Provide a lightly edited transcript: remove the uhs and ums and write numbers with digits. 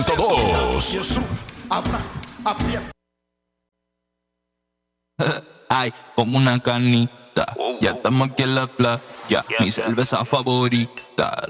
2. Jesús, abraza, aprieta. Ay, como una canita. Ya estamos aquí en la playa. Mi cerveza favorita.